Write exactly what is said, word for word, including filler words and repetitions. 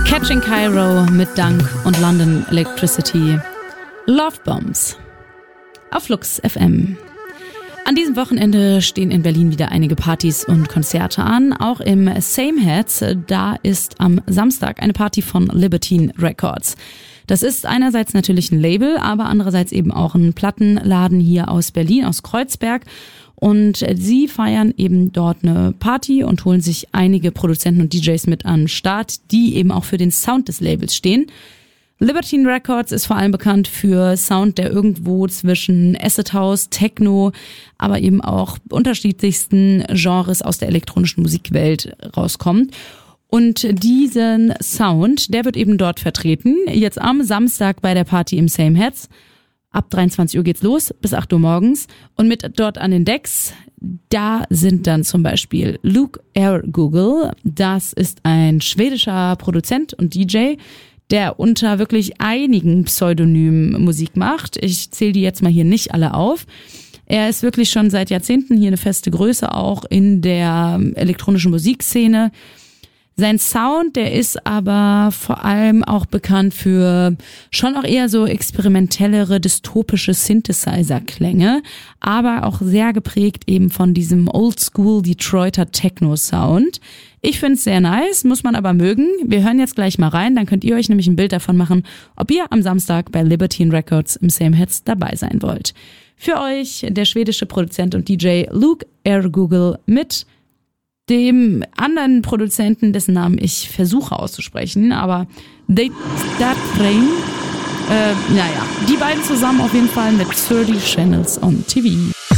Catching Cairo mit Dank und London Electricity. Love Bombs auf Flux F M. An diesem Wochenende stehen in Berlin wieder einige Partys und Konzerte an. Auch im Same Heads, da ist am Samstag eine Party von Libertine Records. Das ist einerseits natürlich ein Label, aber andererseits eben auch ein Plattenladen hier aus Berlin, aus Kreuzberg. Und sie feiern eben dort eine Party und holen sich einige Produzenten und D Js mit an den Start, die eben auch für den Sound des Labels stehen. Libertine Records ist vor allem bekannt für Sound, der irgendwo zwischen Acid House, Techno, aber eben auch unterschiedlichsten Genres aus der elektronischen Musikwelt rauskommt. Und diesen Sound, der wird eben dort vertreten, jetzt am Samstag bei der Party im Same Heads. Ab dreiundzwanzig Uhr geht's los, bis acht Uhr morgens. Und mit dort an den Decks, da sind dann zum Beispiel Luke R. Google. Das ist ein schwedischer Produzent und D J, der unter wirklich einigen Pseudonymen Musik macht. Ich zähle die jetzt mal hier nicht alle auf. Er ist wirklich schon seit Jahrzehnten hier eine feste Größe, auch in der elektronischen Musikszene. Sein Sound, der ist aber vor allem auch bekannt für schon auch eher so experimentellere, dystopische Synthesizer-Klänge, aber auch sehr geprägt eben von diesem Oldschool Detroiter Techno-Sound. Ich find's sehr nice, muss man aber mögen. Wir hören jetzt gleich mal rein, dann könnt ihr euch nämlich ein Bild davon machen, ob ihr am Samstag bei Libertine Records im Same Heads dabei sein wollt. Für euch der schwedische Produzent und D J Luke R. Google mit dem anderen Produzenten, dessen Namen ich versuche auszusprechen, aber They That Train, äh, naja, die beiden zusammen auf jeden Fall mit thirty Channels on T V.